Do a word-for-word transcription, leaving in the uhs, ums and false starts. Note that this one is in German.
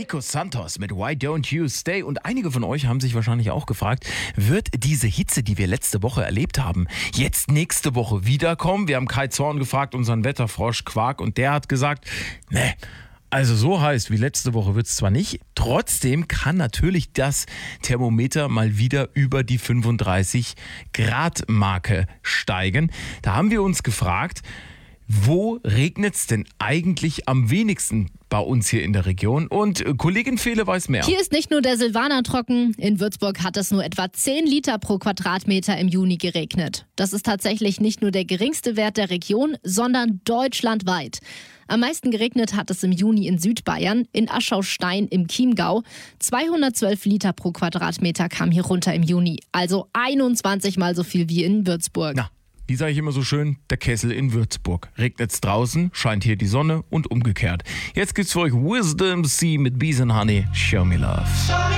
Nico Santos mit Why Don't You Stay? Und einige von euch haben sich wahrscheinlich auch gefragt, wird diese Hitze, die wir letzte Woche erlebt haben, jetzt nächste Woche wiederkommen? Wir haben Kai Zorn gefragt, unseren Wetterfrosch Quark, und der hat gesagt, ne, also so heiß wie letzte Woche wird es zwar nicht, trotzdem kann natürlich das Thermometer mal wieder über die fünfunddreißig Grad Marke steigen. Da haben wir uns gefragt, wo regnet es denn eigentlich am wenigsten bei uns hier in der Region? Und Kollegin Fehle weiß mehr. Hier ist nicht nur der Silvaner trocken. In Würzburg hat es nur etwa zehn Liter pro Quadratmeter im Juni geregnet. Das ist tatsächlich nicht nur der geringste Wert der Region, sondern deutschlandweit. Am meisten geregnet hat es im Juni in Südbayern, in Aschaustein im Chiemgau. zweihundertzwölf Liter pro Quadratmeter kam hier runter im Juni. Also einundzwanzig Mal so viel wie in Würzburg. Na. Wie sage ich immer so schön, der Kessel in Würzburg. Regnet's draußen, scheint hier die Sonne und umgekehrt. Jetzt gibt's für euch Wisdom C mit Bees and Honey, Show Me Love.